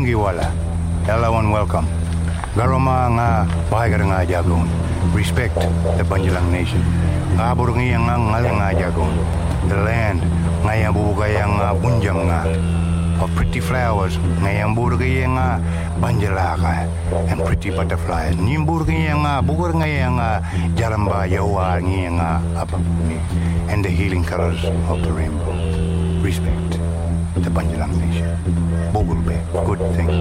Bungiwala. Hello and welcome. Garoma nga bahagar nga jagon. Respect the Banjalang Nation. Abur nga ngalang nga jagon. The land nga yang bubugay nga bunjang nga. Of pretty flowers nga yang burgay nga Banjalaka and pretty butterflies. Nimburgay nga bugur nga yang jaramba yawa nga apapuni and the healing colors of the rainbow. Respect the Banjalang Nation. Bogulbe, good things.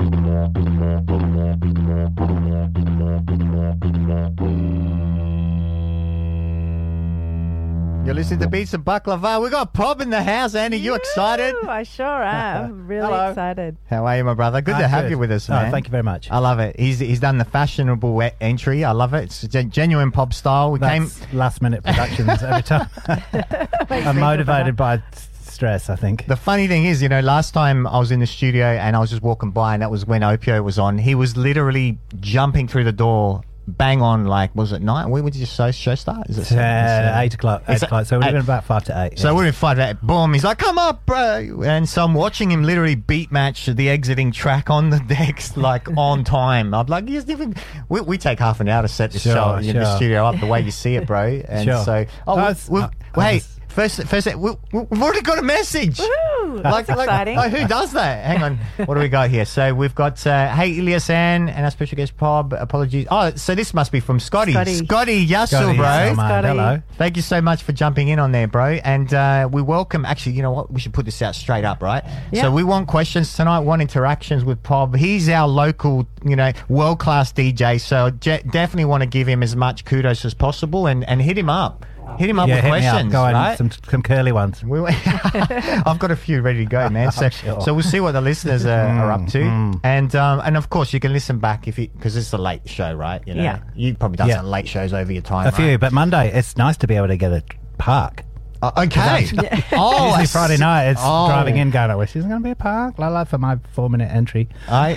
You're listening to Beats and Baklava. We got Prob in the house, Andy. You excited? I sure am. Really Hello. excited. How are you, my brother? Good to have you with us, man. Oh, thank you very much. I love it. He's done the fashionable entry. I love it. It's genuine pop style. That's last minute productions every time. I'm motivated by stress, I think. The funny thing is, last time I was in the studio and I was just walking by, and that was when Opio was on. He was literally jumping through the door. Bang on, was it 9? When did your show start? Is it 8 o'clock? 8 o'clock. So it would have been about 5 to 8. So it would have been 5 to 8. Boom. He's like, come up, bro. And so I'm watching him literally beat match the exiting track on the decks, on time. I'm like, we take half an hour to set the show in the studio up the way you see it, bro. And so, hey. First, we've already got a message. Woohoo! That's exciting. Who does that? Hang on. What do we got here? So we've got, hey, Ilias Ann and our special guest, Prob. Apologies. Oh, so this must be from Scotty. Scotty Yassel, bro. Scotty. Hello. Thank you so much for jumping in on there, bro. And we welcome, actually, you know what? We should put this out straight up, right? Yeah. So we want questions tonight, want interactions with Prob. He's our local, world-class DJ. So definitely want to give him as much kudos as possible and hit him up. Hit him up with questions, Go right? on, some curly ones. I've got a few ready to go, man. So we'll see what the listeners are up to, and of course you can listen back because it's a late show, right? Yeah. You probably done some late shows over your time. A few, but Monday it's nice to be able to get a park. Okay. Usually Friday night it's driving in going, I wish there's going to be a park, for my 4-minute entry.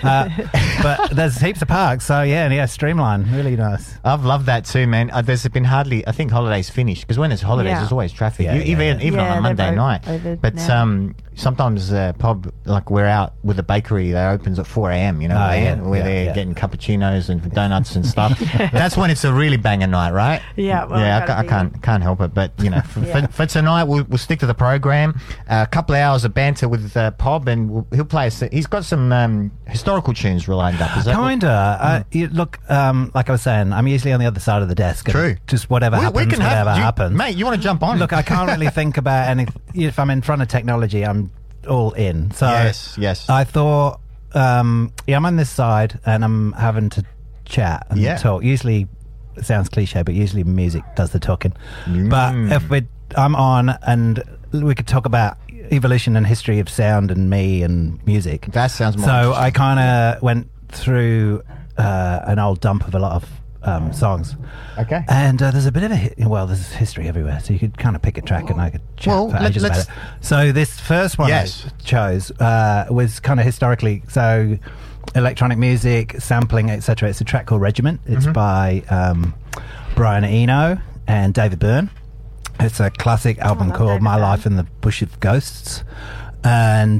But there's heaps of parks, so streamline, really nice. I've loved that too, man. There's been hardly, I think holidays finished, because when there's holidays there's always traffic, even on a Monday night. But sometimes Prob, we're out with the bakery that opens at 4 a.m, where they're getting cappuccinos and donuts and stuff. That's when it's a really banger night, right? Yeah, well, I can't help it, but for tonight we'll stick to the program. A couple of hours of banter with Prob, and he'll play us. He's got some historical tunes lined up. Is that kinda? Look, like I was saying, I'm usually on the other side of the desk. True. Just whatever happens, happens. Mate, you want to jump on? Look, I can't really think about anything. If I'm in front of technology, I'm all in. So yes. I thought, I'm on this side and I'm having to chat and talk. Usually, it sounds cliche, but usually music does the talking. But if I'm on and we could talk about evolution and history of sound and me and music. That sounds more So I kind of went through an old dump of a lot of songs. Okay. And there's a bit of there's history everywhere, so you could kind of pick a track and I could chat for ages about it. So this first one I chose was kind of historically, so electronic music, sampling, etc. It's a track called Regiment. It's by Brian Eno and David Byrne. It's a classic album called My Life in the Bush of Ghosts. And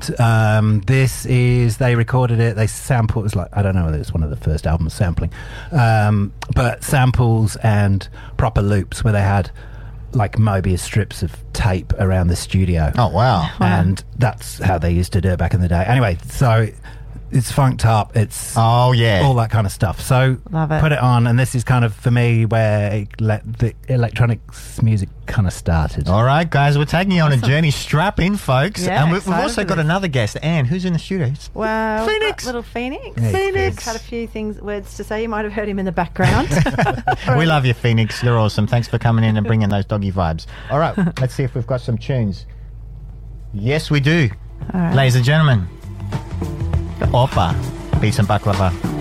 they recorded it, they sampled, it was I don't know whether it's one of the first albums sampling, but samples and proper loops where they had Mobius strips of tape around the studio. Oh, wow. And that's how they used to do it back in the day. Anyway, so it's funked up, it's all that kind of stuff. So love it. Put it on, and this is kind of for me where the electronics music kind of started. All right, guys, we're taking you on a journey. Strap in, folks. Yeah, and we've also got another guest, Anne, who's in the studio. Wow, Phoenix. Little Phoenix. Yeah, Phoenix had a few words to say. You might have heard him in the background. We love you, Phoenix. You're awesome. Thanks for coming in and bringing those doggy vibes. All right, let's see if we've got some tunes. Yes, we do. All right. Ladies and gentlemen, Opa, Beats and Baklava.